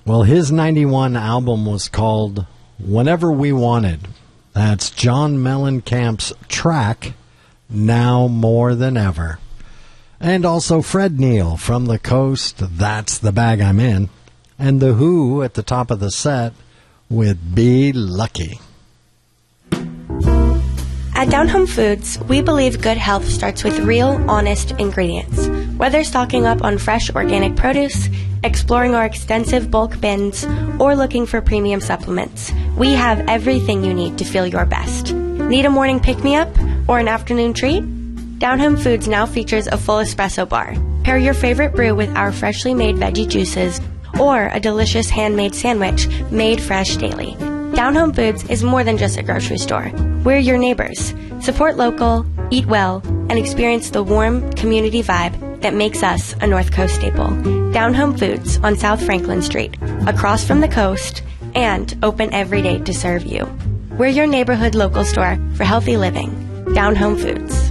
Well, his 91 album was called Whenever We Wanted. That's John Mellencamp's track, Now More Than Ever. And also Fred Neil from the Coast, That's the Bag I'm In. And The Who at the top of the set with Be Lucky. At Down Home Foods, we believe good health starts with real, honest ingredients. Whether stocking up on fresh organic produce, exploring our extensive bulk bins, or looking for premium supplements, we have everything you need to feel your best. Need a morning pick-me-up or an afternoon treat? Down Home Foods now features a full espresso bar. Pair your favorite brew with our freshly made veggie juices or a delicious handmade sandwich made fresh daily. Down Home Foods is more than just a grocery store. We're your neighbors. Support local, eat well, and experience the warm community vibe that makes us a North Coast staple. Down Home Foods on South Franklin Street, across from the coast, and open every day to serve you. We're your neighborhood local store for healthy living. Down Home Foods.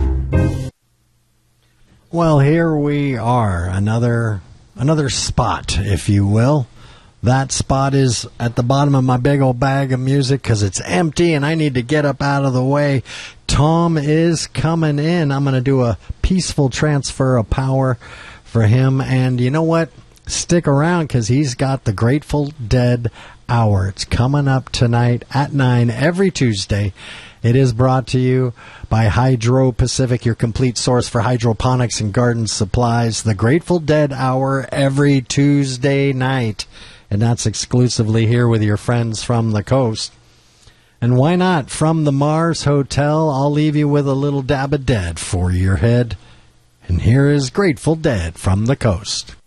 Well, here we are, another spot, if you will. That spot is at the bottom of my big old bag of music because it's empty and I need to get up out of the way. Tom is coming in. I'm going to do a peaceful transfer of power for him. And you know what? Stick around because he's got the Grateful Dead Hour. It's coming up tonight at 9 every Tuesday. It is brought to you by Hydro Pacific, your complete source for hydroponics and garden supplies. The Grateful Dead Hour every Tuesday night. And that's exclusively here with your friends from the coast. And why not? From the Mars Hotel, I'll leave you with a little dab of dead for your head. And here is Grateful Dead from the coast.